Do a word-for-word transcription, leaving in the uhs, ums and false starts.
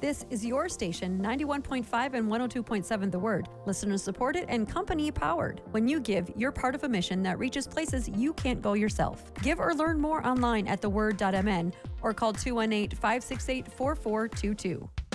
This is your station, ninety-one point five and one oh two point seven The Word. Listener supported and company powered. When you give, you're part of a mission that reaches places you can't go yourself. Give or learn more online at the word dot m n or call two one eight, five six eight, four four two two.